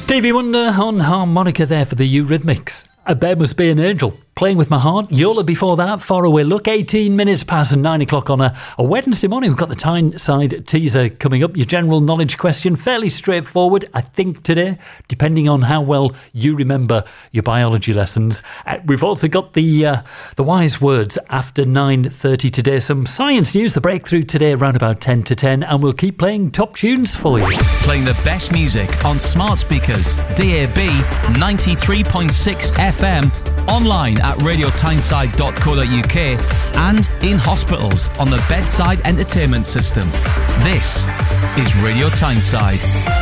Stevie Wonder on harmonica there for the Eurythmics. I bet must be an angel. Playing with my heart. Yola before that. Far away look. 18 minutes past 9 o'clock on a Wednesday morning. We've got the Tyneside teaser coming up. Your general knowledge question. Fairly straightforward, I think, today, depending on how well you remember your biology lessons. We've also got the wise words after 9:30 today. Some science news. The breakthrough today around about 10 to 10. And we'll keep playing top tunes for you. Playing the best music on smart speakers. DAB 93.6 FM. Online at radiotyneside.co.uk and in hospitals on the Bedside Entertainment System. This is Radio Tyneside.